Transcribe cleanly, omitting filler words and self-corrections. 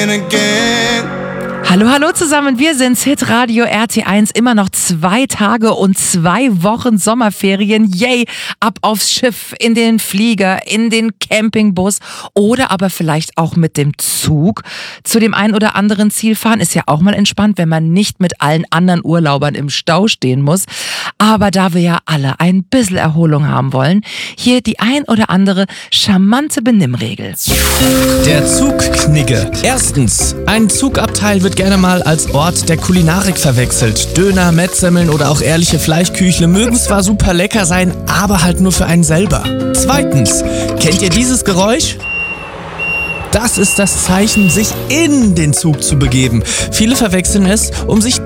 Hallo, hallo zusammen, wir sind's, Hitradio RT1, immer noch 2 Tage und 2 Wochen Sommerferien, yay, ab aufs Schiff, in den Flieger, in den Campingbus oder aber vielleicht auch mit dem Zug zu dem einen oder anderen Ziel fahren, ist ja auch mal entspannt, wenn man nicht mit allen anderen Urlaubern im Stau stehen muss, aber da wir ja alle ein bisschen Erholung haben wollen, hier die ein oder andere charmante Benimmregel. Der Zugknigge. Erstens, ein Zugabteil wird gerne mal als Ort der Kulinarik verwechselt. Döner, Mettsemmeln oder auch ehrliche Fleischküchle mögen zwar super lecker sein, aber halt nur für einen selber. Zweitens, kennt ihr dieses Geräusch? Das ist das Zeichen, sich in den Zug zu begeben. Viele verwechseln es, um sich